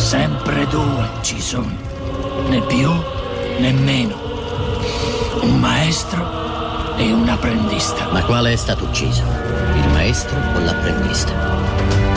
Sempre due ci sono, né più né meno. Un maestro e un apprendista. Ma quale è stato ucciso? Il maestro o l'apprendista?